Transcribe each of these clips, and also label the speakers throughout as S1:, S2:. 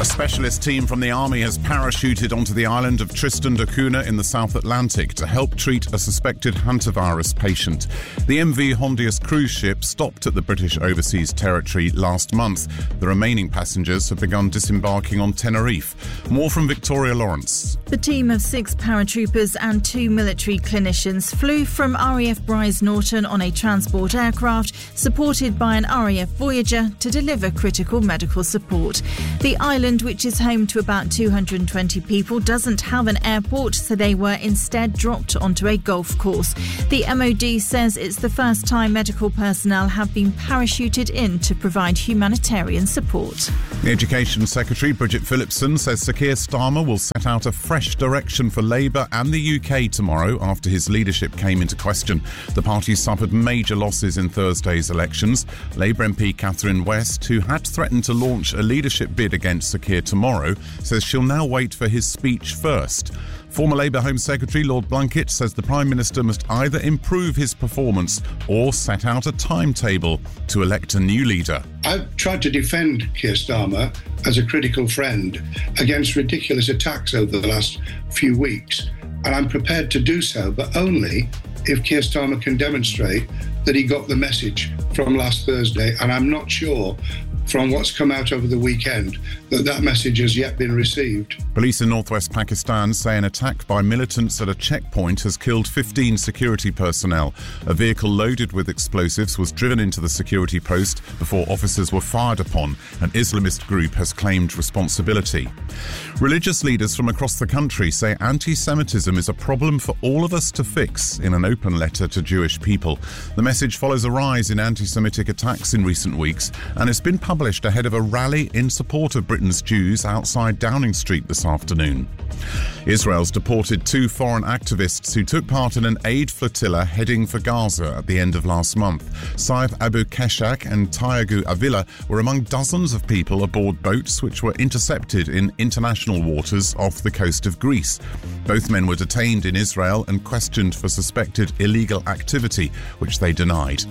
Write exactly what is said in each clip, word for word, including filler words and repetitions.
S1: A specialist team from the Army has parachuted onto the island of Tristan da Cunha in the South Atlantic to help treat a suspected hantavirus patient. The M V Hondius cruise ship stopped at the British overseas territory last month. The remaining passengers have begun disembarking on Tenerife. More from Victoria Lawrence.
S2: The team of six paratroopers and two military clinicians flew from R A F Bryce Norton on a transport aircraft supported by an R A F Voyager to deliver critical medical support. The island, which is home to about two hundred twenty people, doesn't have an airport, so they were instead dropped onto a golf course. The M O D says it's the first time medical personnel have been parachuted in to provide humanitarian support.
S1: The Education Secretary, Bridget Phillipson, says Sir Keir Starmer will set out a fresh direction for Labour and the U K tomorrow after his leadership came into question. The party suffered major losses in Thursday's elections. Labour M P Catherine West, who had threatened to launch a leadership bid against Sir Keir tomorrow, says she'll now wait for his speech first. Former Labour Home Secretary Lord Blunkett says the Prime Minister must either improve his performance or set out a timetable to elect a new leader.
S3: I've tried to defend Keir Starmer as a critical friend against ridiculous attacks over the last few weeks, and I'm prepared to do so, but only if Keir Starmer can demonstrate that he got the message from last Thursday, and I'm not sure from what's come out over the weekend that that message has yet been received.
S1: Police in northwest Pakistan say an attack by militants at a checkpoint has killed fifteen security personnel. A vehicle loaded with explosives was driven into the security post before officers were fired upon. An Islamist group has claimed responsibility. Religious leaders from across the country say anti-Semitism is a problem for all of us to fix in an open letter to Jewish people. The message follows a rise in anti-Semitic attacks in recent weeks and has been published ahead of a rally in support of Britain's Jews outside Downing Street this afternoon. Israel's deported two foreign activists who took part in an aid flotilla heading for Gaza at the end of last month. Saif Abu Keshak and Tiagu Avila were among dozens of people aboard boats which were intercepted in international waters off the coast of Greece. Both men were detained in Israel and questioned for suspected illegal activity, which they denied.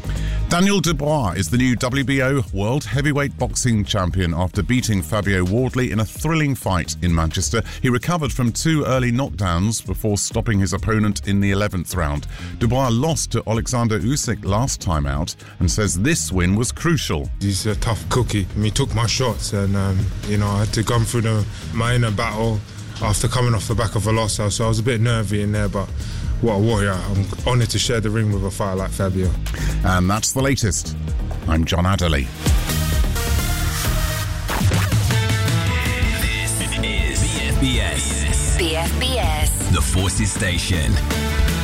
S1: Daniel Dubois is the new W B O World Heavyweight Boxing Champion after beating Fabio Wardley in a thrilling fight in Manchester. He recovered from two early knockdowns before stopping his opponent in the eleventh round. Dubois lost to Alexander Usyk last time out and says this win was crucial.
S4: He's a tough cookie. He took my shots and, um, you know, I had to go through the, my inner battle after coming off the back of a loss. So I was a bit nervy in there, but what a warrior. I'm honoured to share the ring with a fighter like Fabio.
S1: And that's the latest. I'm John Adderley.
S5: This is B F B S.
S6: B F B S.
S5: The Forces Station.